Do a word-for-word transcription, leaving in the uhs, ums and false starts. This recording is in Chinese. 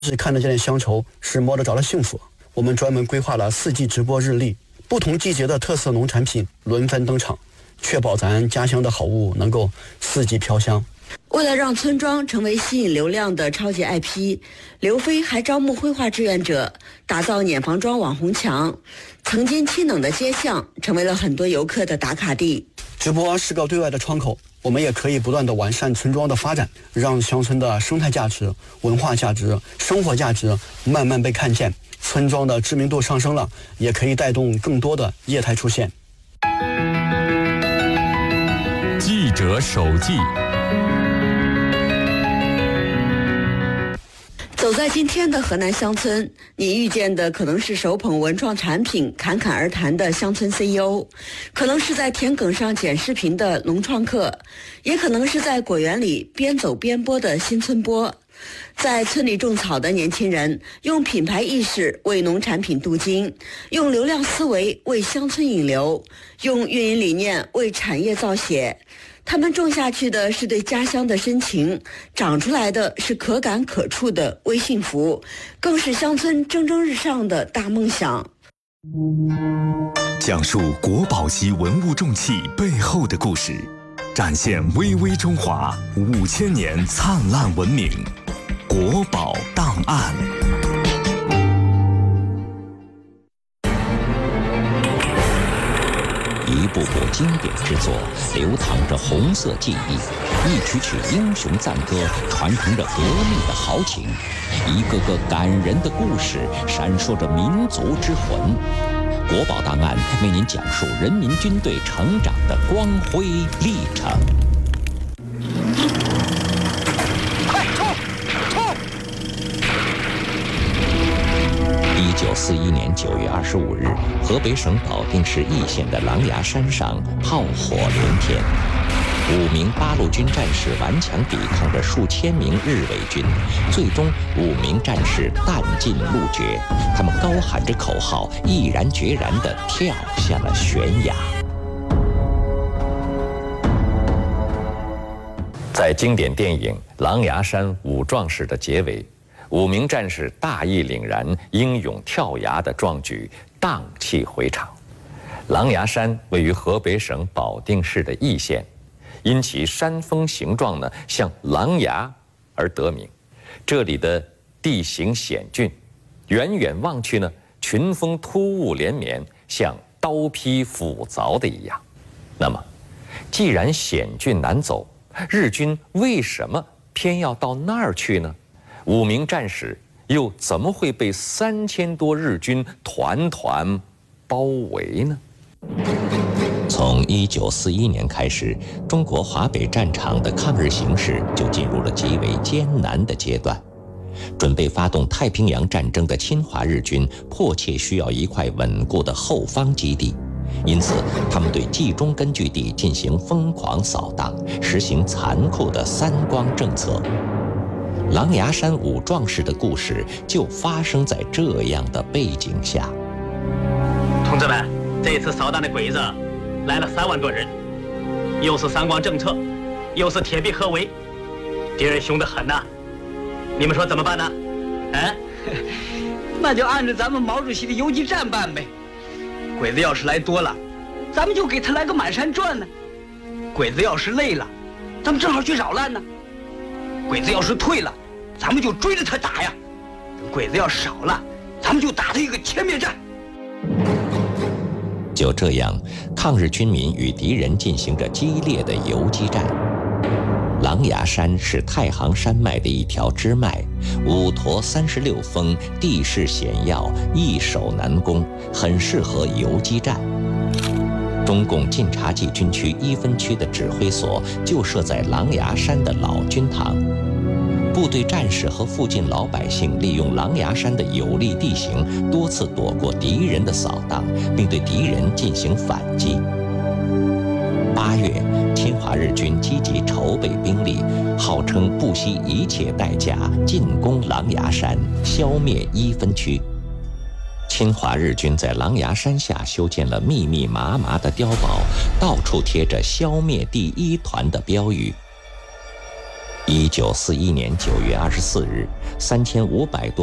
是看得见的乡愁，是摸得着的幸福。我们专门规划了四季直播日历，不同季节的特色农产品轮番登场，确保咱家乡的好物能够四季飘香。 为了让村庄成为吸引流量的超级 I P， 刘飞还招募绘画志愿者，打造碾房庄网红墙。曾经清冷的街巷成为了很多游客的打卡地。 直播是个对外的窗口，我们也可以不断的完善村庄的发展，让乡村的生态价值、文化价值、生活价值慢慢被看见。村庄的知名度上升了，也可以带动更多的业态出现。 记者手记。 走在今天的河南乡村，你遇见的可能是手捧文创产品侃侃而谈的乡村 C E O， 可能是在田埂上剪视频的农创客，也可能是在果园里边走边播的新村播。在村里种草的年轻人，用品牌意识为农产品镀金，用流量思维为乡村引流，用运营理念为产业造血。他们种下去的是对家乡的深情，长出来的是可感可触的微幸福，更是乡村蒸蒸日上的大梦想。 讲述国宝级文物重器背后的故事，展现巍巍中华五千年灿烂文明。国宝档案。 一部部经典之作，流淌着红色记忆；一曲曲英雄赞歌，传承着革命的豪情；一个个感人的故事，闪烁着民族之魂。国宝档案为您讲述人民军队成长的光辉历程。 快冲冲！ 一九四一年九月二十五日，河北省保定市易县的狼牙山上炮火连天，五名八路军战士顽强抵抗着数千名日伪军，最终五名战士弹尽路绝。他们高喊着口号，毅然决然地跳下了悬崖。在经典电影《狼牙山五壮士》的结尾，五名战士大义凛然、英勇跳崖的壮举荡气回肠。狼牙山位于河北省保定市的易县，因其山峰形状呢像狼牙而得名。这里的地形险峻，远远望去呢，群峰突兀连绵，像刀劈斧凿的一样。那么，既然险峻难走，日军为什么偏要到那儿去呢？五名战士又怎么会被三千多日军团团包围呢？从一九四一年开始，中国华北战场的抗日形势就进入了极为艰难的阶段。准备发动太平洋战争的侵华日军迫切需要一块稳固的后方基地，因此他们对冀中根据地进行疯狂扫荡，实行残酷的三光政策。狼牙山五壮士的故事就发生在这样的背景下。 同志们，这次扫荡的鬼子来了三万多人，又是三光政策，又是铁壁合围，敌人凶得很呐、啊。你们说怎么办呢？啊？ 那就按照咱们毛主席的游击战办呗。鬼子要是来多了，咱们就给他来个满山转呢；鬼子要是累了，咱们正好去扰乱呢；鬼子要是退了，咱们就追着他打呀；等鬼子要少了，咱们就打他一个歼灭战。 就这样，抗日军民与敌人进行着激烈的游击战。狼牙山是太行山脉的一条支脉，五驼三十六峰，地势险要，易守难攻，很适合游击战。中共晋察冀军区一分区的指挥所就设在狼牙山的老军堂。部队战士和附近老百姓利用狼牙山的有利地形，多次躲过敌人的扫荡，并对敌人进行反击。八月，侵华日军积极筹备兵力，号称不惜一切代价进攻狼牙山，消灭一分区。侵华日军在狼牙山下修建了密密麻麻的碉堡，到处贴着消灭第一团的标语。 一九四一年九月二十四日，三千五百多